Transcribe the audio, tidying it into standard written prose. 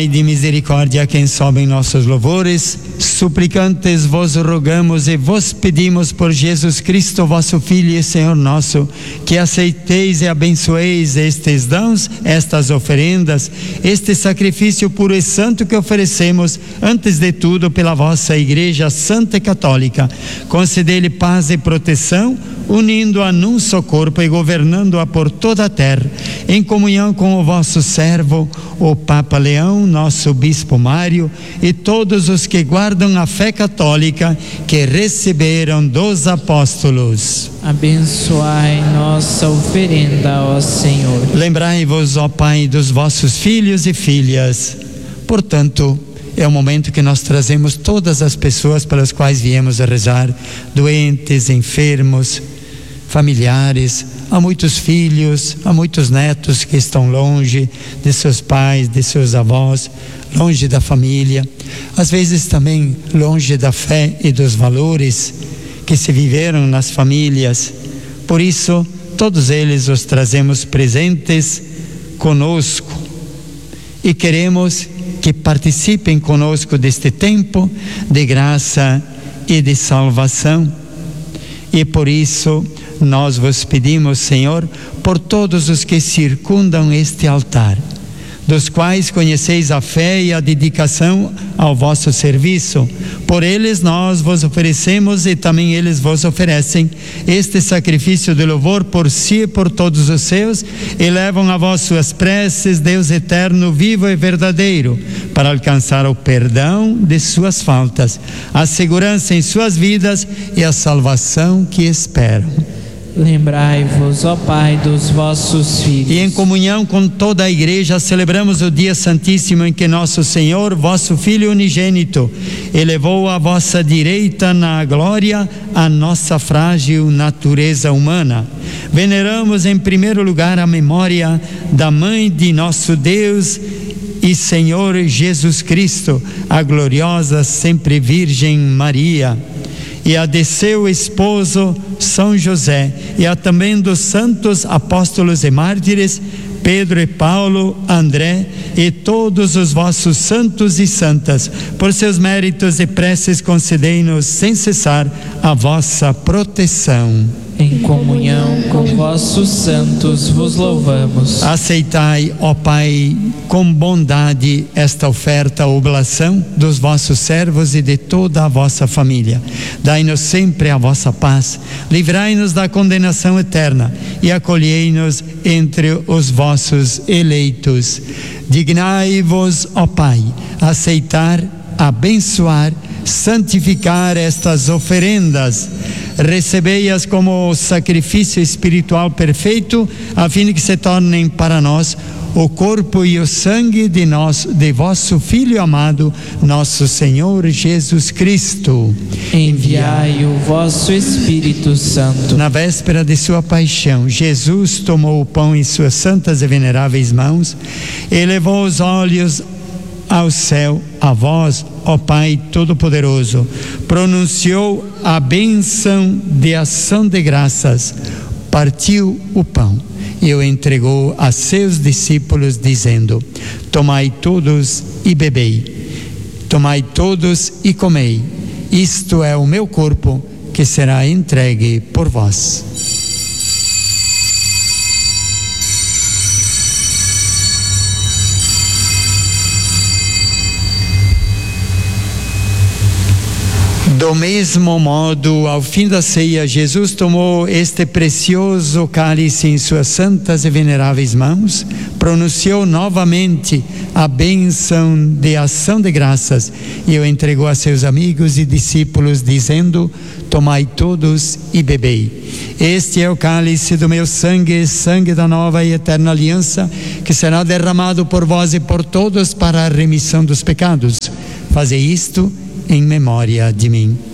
de misericórdia, a quem sobem nossos louvores, suplicantes vos rogamos e vos pedimos por Jesus Cristo, vosso Filho e Senhor nosso, que aceiteis e abençoeis estes dons, estas oferendas, este sacrifício puro e santo que oferecemos, antes de tudo pela vossa Igreja Santa e Católica. Concedei-lhe paz e proteção, unindo-a num só corpo e governando-a por toda a terra, em comunhão com o vosso servo, o Papa Leão, nosso Bispo Mário, e todos os que guardam a fé católica que receberam dos apóstolos. Abençoai nossa oferenda, ó Senhor. Lembrai-vos, ó Pai, dos vossos filhos e filhas. Portanto, é o momento que nós trazemos todas as pessoas pelas quais viemos a rezar, doentes, enfermos, familiares. Há muitos filhos, há muitos netos que estão longe de seus pais, de seus avós, longe da família, às vezes também longe da fé e dos valores que se viveram nas famílias. Por isso, todos eles os trazemos presentes conosco e queremos que participem conosco deste tempo de graça e de salvação. E por isso nós vos pedimos, Senhor, por todos os que circundam este altar, dos quais conheceis a fé e a dedicação ao vosso serviço. Por eles nós vos oferecemos e também eles vos oferecem este sacrifício de louvor por si e por todos os seus, e levam a vós suas preces, Deus eterno, vivo e verdadeiro, para alcançar o perdão de suas faltas, a segurança em suas vidas e a salvação que esperam. Lembrai-vos, ó Pai, dos vossos filhos. E em comunhão com toda a Igreja celebramos o dia santíssimo em que nosso Senhor, vosso Filho unigênito, elevou à vossa direita na glória a nossa frágil natureza humana. Veneramos em primeiro lugar a memória da Mãe de nosso Deus e Senhor Jesus Cristo, a gloriosa sempre Virgem Maria, e a de seu esposo São José, e a também dos santos apóstolos e mártires Pedro e Paulo, André e todos os vossos santos e santas. Por seus méritos e preces concedei-nos sem cessar a vossa proteção. Em comunhão com vossos santos vos louvamos. Aceitai, ó Pai, com bondade esta oferta, oblação dos vossos servos e de toda a vossa família. Dai-nos sempre a vossa paz, livrai-nos da condenação eterna e acolhei-nos entre os vossos eleitos. Dignai-vos, ó Pai, aceitar, abençoar, santificar estas oferendas. Recebei-as como sacrifício espiritual perfeito, a fim de que se tornem para nós o corpo e o sangue de vosso Filho amado, nosso Senhor Jesus Cristo. Enviai o vosso Espírito Santo. Na véspera de sua paixão, Jesus tomou o pão em suas santas e veneráveis mãos, elevou os olhos ao céu, a vós, ó Pai Todo-Poderoso, pronunciou a bênção de ação de graças, partiu o pão e o entregou a seus discípulos, dizendo: tomai todos e bebei, tomai todos e comei, isto é o meu corpo que será entregue por vós. Do mesmo modo, ao fim da ceia, Jesus tomou este precioso cálice em suas santas e veneráveis mãos, pronunciou novamente a bênção de ação de graças e o entregou a seus amigos e discípulos, dizendo: tomai todos e bebei. Este é o cálice do meu sangue, sangue da nova e eterna aliança, que será derramado por vós e por todos para a remissão dos pecados. Fazei isto em memória de mim.